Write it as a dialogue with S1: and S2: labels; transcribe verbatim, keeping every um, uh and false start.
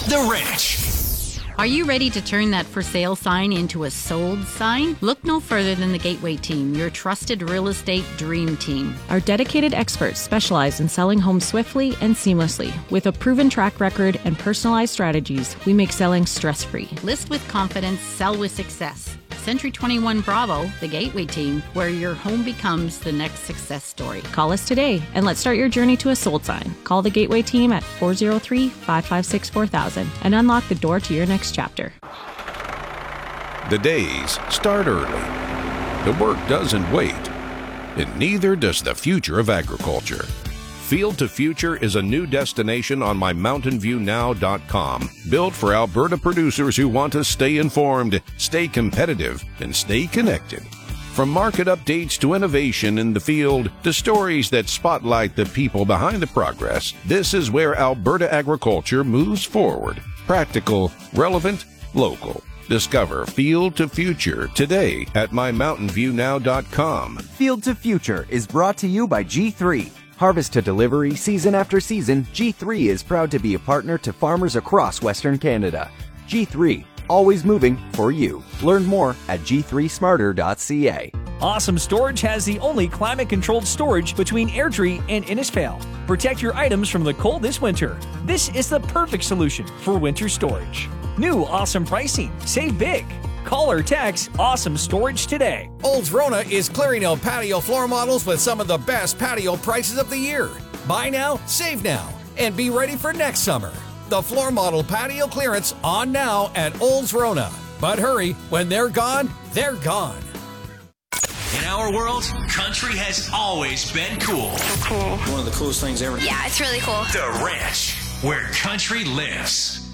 S1: The Ranch.
S2: Are you ready to turn that for sale sign into a sold sign? Look no further than the Gateway Team, your trusted real estate dream team.
S3: Our dedicated experts specialize in selling homes swiftly and seamlessly. With a proven track record and personalized strategies, we make selling stress-free.
S2: List with confidence, sell with success. Century twenty-one Bravo, the Gateway Team, where your home becomes the next success story.
S3: Call us today and let's start your journey to a sold sign. Call the Gateway Team at four oh three, five five six, four thousand and unlock the door to your next chapter.
S4: The days start early. The work doesn't wait. And neither does the future of agriculture. Field to Future is a new destination on my mountain view now dot com, built for Alberta producers who want to stay informed, stay competitive, and stay connected. From market updates to innovation in the field to stories that spotlight the people behind the progress, this is where Alberta agriculture moves forward. Practical, relevant, local. Discover Field to Future today at my mountain view now dot com.
S5: Field to Future is brought to you by G three. Harvest to delivery, season after season, G three is proud to be a partner to farmers across Western Canada. G three, always moving for you. Learn more at g three smarter dot c a.
S6: Awesome Storage has the only climate-controlled storage between Airdrie and Innisfail. Protect your items from the cold this winter. This is the perfect solution for winter storage. New awesome pricing. Save big. Call or text Awesome Storage today.
S7: Olds Rona is clearing out patio floor models with some of the best patio prices of the year. Buy now, save now, and be ready for next summer. The floor model patio clearance on now at Olds Rona. But hurry, when they're gone, they're gone.
S1: In our world, country has always been cool.
S8: Cool.
S9: One of the coolest things ever.
S8: Yeah, it's really cool.
S1: The Ranch, where country lives.